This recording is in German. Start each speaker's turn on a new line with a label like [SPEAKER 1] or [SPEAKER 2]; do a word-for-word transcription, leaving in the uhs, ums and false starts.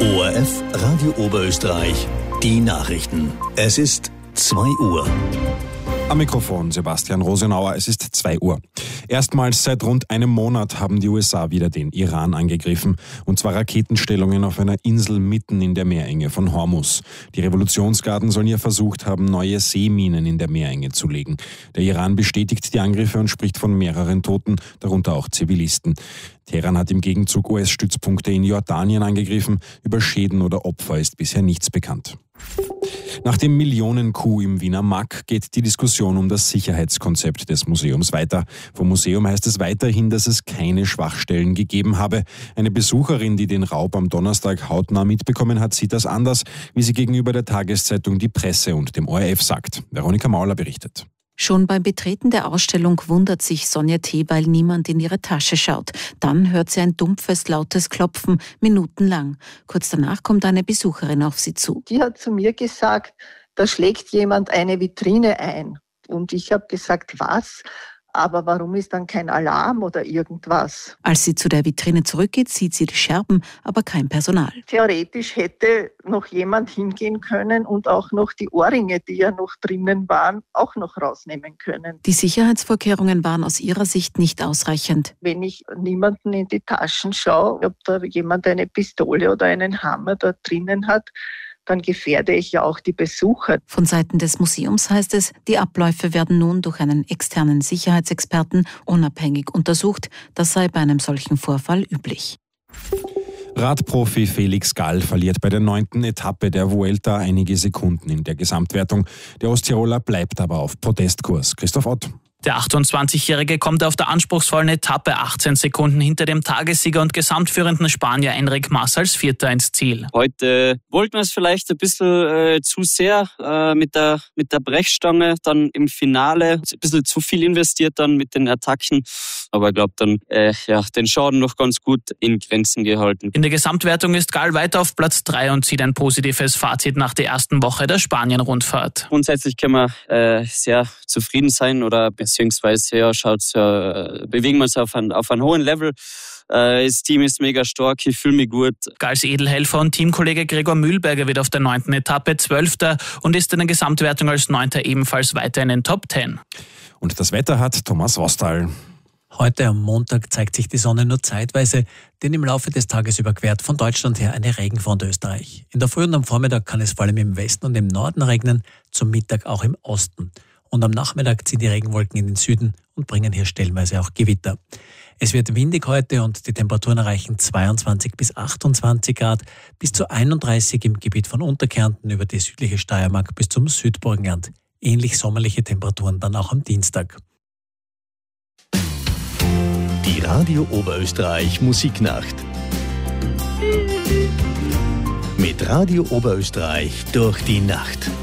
[SPEAKER 1] O R F Radio Oberösterreich, die Nachrichten. Es ist zwei Uhr.
[SPEAKER 2] Am Mikrofon Sebastian Rosenauer, es ist zwei Uhr. Erstmals seit rund einem Monat haben die U S A wieder den Iran angegriffen, und zwar Raketenstellungen auf einer Insel mitten in der Meerenge von Hormuz. Die Revolutionsgarden sollen ja versucht haben, neue Seeminen in der Meerenge zu legen. Der Iran bestätigt die Angriffe und spricht von mehreren Toten, darunter auch Zivilisten. Teheran hat im Gegenzug U S-Stützpunkte in Jordanien angegriffen. Über Schäden oder Opfer ist bisher nichts bekannt. Nach dem Millionen-Coup im Wiener Mack geht die Diskussion um das Sicherheitskonzept des Museums weiter. Vom Museum heißt es weiterhin, dass es keine Schwachstellen gegeben habe. Eine Besucherin, die den Raub am Donnerstag hautnah mitbekommen hat, sieht das anders, wie sie gegenüber der Tageszeitung Die Presse und dem O R F sagt. Veronika Mauler berichtet.
[SPEAKER 3] Schon beim Betreten der Ausstellung wundert sich Sonja T., weil niemand in ihre Tasche schaut. Dann hört sie ein dumpfes, lautes Klopfen, minutenlang. Kurz danach kommt eine Besucherin auf sie zu.
[SPEAKER 4] Die hat zu mir gesagt, da schlägt jemand eine Vitrine ein. Und ich habe gesagt, was? Aber warum ist dann kein Alarm oder irgendwas?
[SPEAKER 3] Als sie zu der Vitrine zurückgeht, sieht sie die Scherben, aber kein Personal.
[SPEAKER 4] Theoretisch hätte noch jemand hingehen können und auch noch die Ohrringe, die ja noch drinnen waren, auch noch rausnehmen können.
[SPEAKER 3] Die Sicherheitsvorkehrungen waren aus ihrer Sicht nicht ausreichend.
[SPEAKER 4] Wenn ich niemanden in die Taschen schaue, ob da jemand eine Pistole oder einen Hammer dort drinnen hat, dann gefährde ich ja auch die Besucher.
[SPEAKER 3] Von Seiten des Museums heißt es, die Abläufe werden nun durch einen externen Sicherheitsexperten unabhängig untersucht. Das sei bei einem solchen Vorfall üblich.
[SPEAKER 2] Radprofi Felix Gall verliert bei der neunten Etappe der Vuelta einige Sekunden in der Gesamtwertung. Der Osttiroler bleibt aber auf Podestkurs. Christoph Ott.
[SPEAKER 5] Der achtundzwanzigjährige kommt auf der anspruchsvollen Etappe achtzehn Sekunden hinter dem Tagessieger und gesamtführenden Spanier Enric Mas als Vierter ins Ziel.
[SPEAKER 6] Heute wollten wir es vielleicht ein bisschen äh, zu sehr äh, mit der mit der Brechstange, dann im Finale ein bisschen zu viel investiert dann mit den Attacken. Aber ich glaube dann äh, ja, den Schaden noch ganz gut in Grenzen gehalten.
[SPEAKER 5] In der Gesamtwertung ist Gall weiter auf Platz drei und zieht ein positives Fazit nach der ersten Woche der Spanien-Rundfahrt.
[SPEAKER 6] Grundsätzlich können wir äh, sehr zufrieden sein oder beziehungsweise ja, schaut's, ja, bewegen wir uns auf einem auf ein hohen Level. Äh, das Team ist mega stark, ich fühle mich gut.
[SPEAKER 5] Galls Edelhelfer und Teamkollege Gregor Mühlberger wird auf der neunten Etappe Zwölfter und ist in der Gesamtwertung als Neunter ebenfalls weiter in den Top Ten.
[SPEAKER 2] Und das Wetter hat Thomas Rostal.
[SPEAKER 7] Heute am Montag zeigt sich die Sonne nur zeitweise, denn im Laufe des Tages überquert von Deutschland her eine Regenfront Österreich. In der Früh und am Vormittag kann es vor allem im Westen und im Norden regnen, zum Mittag auch im Osten. Und am Nachmittag ziehen die Regenwolken in den Süden und bringen hier stellenweise auch Gewitter. Es wird windig heute und die Temperaturen erreichen zweiundzwanzig bis achtundzwanzig Grad, bis zu einunddreißig im Gebiet von Unterkärnten über die südliche Steiermark bis zum Südburgenland. Ähnlich sommerliche Temperaturen dann auch am Dienstag.
[SPEAKER 1] Die Radio Oberösterreich Musiknacht. Mit Radio Oberösterreich durch die Nacht.